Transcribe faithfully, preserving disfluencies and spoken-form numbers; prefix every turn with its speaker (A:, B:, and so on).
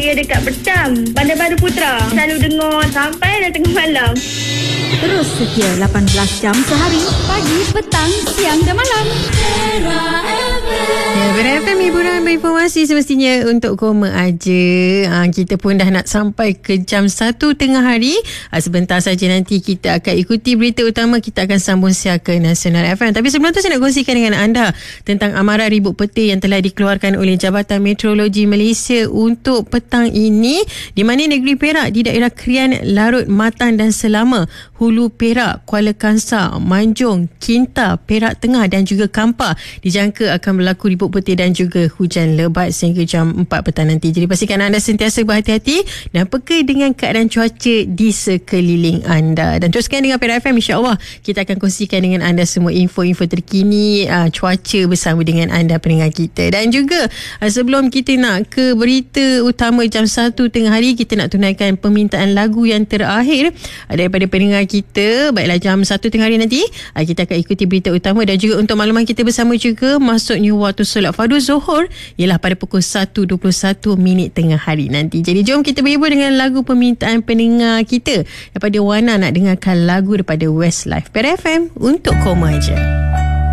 A: Saya dekat Pertam, Bandar Baru Putra. Selalu dengar sampai dah tengah malam.
B: Terus setia lapan belas jam sehari. Pagi, petang, siang dan malam. Era F M.
C: Ya, Era F M, hiburan berinformasi semestinya untuk koma aja. Ha, kita pun dah nak sampai ke jam satu tengah hari. Ha, sebentar saja nanti kita akan ikuti berita utama. Kita akan sambung siar ke Nasional F M. Tapi sebelum tu saya nak kongsikan dengan anda tentang amaran ribut petir yang telah dikeluarkan oleh Jabatan Meteorologi Malaysia untuk petang ini, di mana negeri Perak di daerah Krian, Larut, Matan dan Selama, Hulu Perak, Kuala Kangsar, Manjung, Kinta, Perak Tengah dan juga Kampar dijangka akan berlaku ribut petir dan juga hujan lebat sehingga jam empat petang nanti. Jadi pastikan anda sentiasa berhati-hati dan peka dengan keadaan cuaca di sekeliling anda. Dan teruskan dengan Era F M, insya-Allah kita akan kongsikan dengan anda semua info-info terkini uh, cuaca bersama dengan anda pendengar kita. Dan juga uh, sebelum kita nak ke berita utama jam satu tengah hari, kita nak tunaikan permintaan lagu yang terakhir uh, daripada pendengar kita. Baiklah, jam satu tengah hari nanti uh, kita akan ikuti berita utama dan juga untuk makluman kita bersama juga masuknya waktu solat fardu Zuhur ialah pada pukul satu dua puluh satu minit tengah hari nanti. Jadi jom kita berhibur dengan lagu permintaan pendengar kita. Daripada Wana nak dengarkan lagu daripada Westlife. Era F M untuk koma aja.